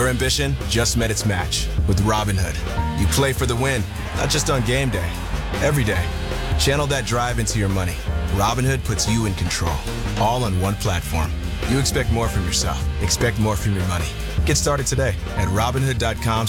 Your ambition just met its match with Robinhood. You play for the win, not just on game day, every day. Channel that drive into your money. Robinhood puts you in control, all on one platform. You expect more from yourself. Expect more from your money. Get started today at Robinhood.com